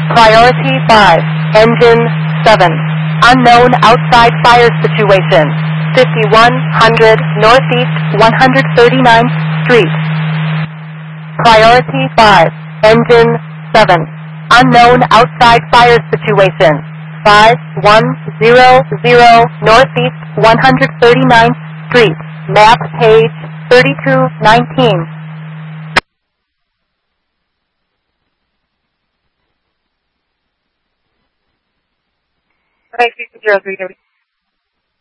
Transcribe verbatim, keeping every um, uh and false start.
Priority five, Engine seven. Unknown outside fire situation. fifty-one hundred Northeast one hundred thirty-ninth Street. Priority five, Engine seven. Unknown outside fire situation. five one zero zero Northeast one hundred thirty-ninth Street. Map page thirty-two nineteen. Okay, zero three thirty.